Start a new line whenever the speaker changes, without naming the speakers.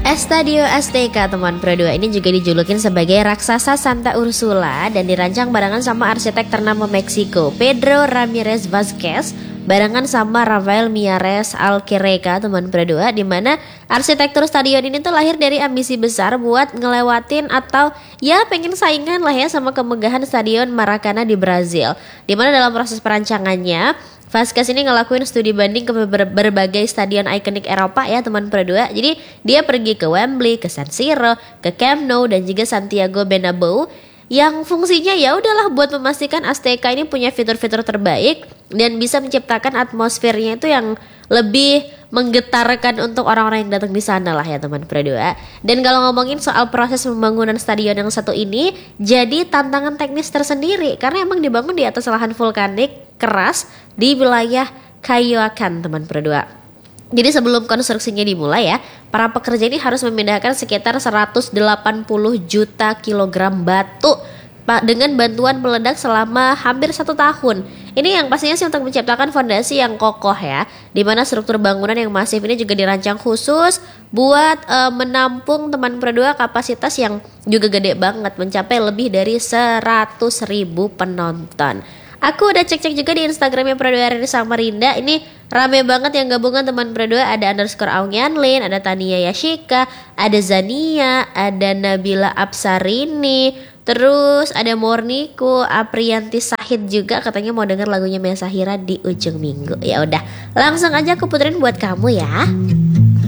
Estadio Azteca teman Pro 2 ini juga dijulukin sebagai raksasa Santa Ursula dan dirancang barengan sama arsitek ternama Meksiko Pedro Ramirez Vázquez barengan sama Rafael Miyares Alquerreca teman Pro 2, di mana arsitektur stadion ini tuh lahir dari ambisi besar buat ngelewatin atau ya pengen saingan lah ya sama kemegahan stadion Maracanã di Brazil, di mana dalam proses perancangannya Vázquez ini ngelakuin studi banding ke berbagai stadion ikonik Eropa ya teman Pro 2. Jadi dia pergi ke Wembley, ke San Siro, ke Camp Nou dan juga Santiago Bernabeu yang fungsinya ya udahlah buat memastikan Azteca ini punya fitur-fitur terbaik dan bisa menciptakan atmosfernya itu yang lebih menggetarkan untuk orang-orang yang datang di sana lah ya teman Pro 2. Dan kalau ngomongin soal proses pembangunan stadion yang satu ini jadi tantangan teknis tersendiri karena emang dibangun di atas lahan vulkanik keras di wilayah Cayoacan teman Pro 2. Jadi sebelum konstruksinya dimulai ya, para pekerja ini harus memindahkan sekitar 180 juta kilogram batu dengan bantuan peledak selama hampir 1 tahun. Ini yang pastinya sih untuk menciptakan fondasi yang kokoh ya, dimana struktur bangunan yang masif ini juga dirancang khusus buat menampung teman Pro 2 kapasitas yang juga gede banget, mencapai lebih dari 100.000 penonton. Aku udah cek-cek juga di Instagramnya Pro 2 Riri Samarinda. Ini rame banget yang gabungan teman Pro 2. Ada _Aungyanlin, ada Tania Yashika, ada Zania, ada Nabila Apsarini, terus ada Morniku, Aprianti Sahid juga katanya mau denger lagunya Mesa Hira di ujung minggu. Ya udah, langsung aja aku puterin buat kamu ya.